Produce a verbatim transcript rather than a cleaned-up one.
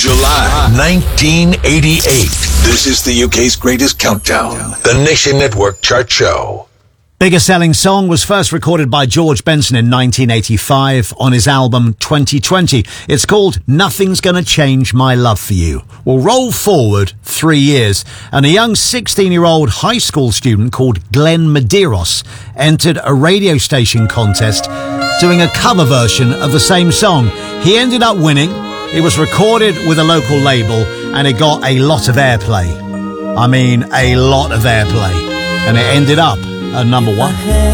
July nineteen eighty-eight. This is the U K's greatest countdown. The Nation Network Chart Show. Biggest selling song was first recorded by George Benson in nineteen eighty-five on his album twenty twenty. It's called Nothing's Gonna Change My Love for You. Well, roll forward three years, and a young sixteen-year-old high school student called Glenn Medeiros entered a radio station contest doing a cover version of the same song. He ended up winning. It was recorded with a local label, and it got a lot of airplay. I mean, a lot of airplay. And it ended up at number one.